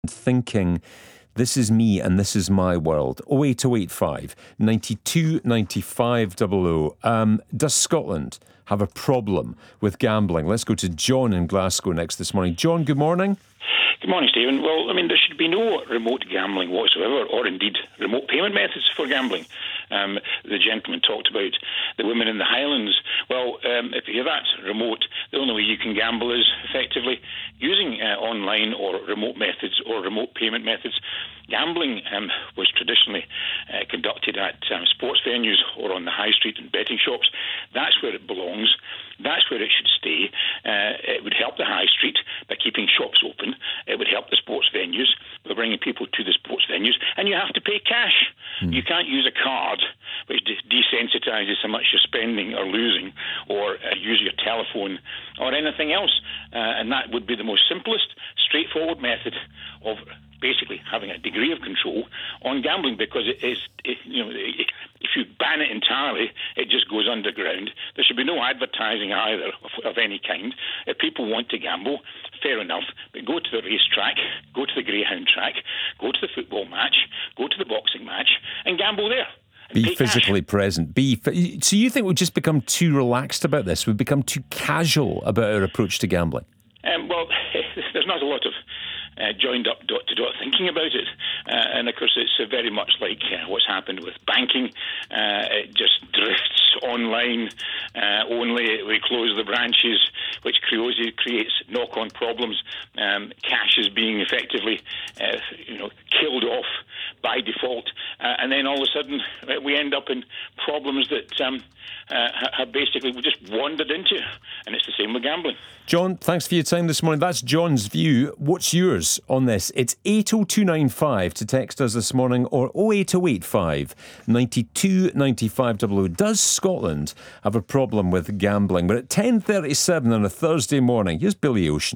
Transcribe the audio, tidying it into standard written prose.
thinking, this is me and this is my world. 08085 92 95 00. Does Scotland have a problem with gambling? Let's go to John in Glasgow next this morning. John, good morning. Good morning, Stephen. Well, there should be no remote gambling whatsoever, or indeed remote payment methods for gambling. The gentleman talked about the women in the Highlands. Well, if you hear that remote, the only way you can gamble is effectively using online or remote methods or remote payment methods. Gambling was traditionally conducted at sports venues or on the high street and betting shops. That's where it belongs. That's where it should stay. It would help the high street by keeping shops open. It would help the sports venues by bringing people to the sports venues. And you have to pay cash. You can't use a card, which desensitizes how much you're spending or losing, or use your telephone or anything else. And that would be the most simplest, straightforward method of basically having a degree of control on gambling, because if you ban it entirely, it just goes underground. There should be no advertising either of any kind. If people want to gamble, fair enough, but go to the racetrack, go to the greyhound track, go to the football match, go to the boxing match, and gamble there. Be physically present. So you think we've just become too relaxed about this? We've become too casual about our approach to gambling? Well, there's not a lot of joined up dot-to-dot thinking about it. And of course, it's very much like what's happened with banking. It just drifts online only. We close the branches, which creates knock-on problems. Cash is being effectively killed off by default. And then all of a sudden, we end up in problems that have basically we just wandered into. And it's the same with gambling. John, thanks for your time this morning. That's John's view. What's yours on this? It's 80295 to text us this morning, or 08085 92 95 00. Does Scotland have a problem with gambling? We're at 10:37 on a Thursday morning. Here's Billy Ocean.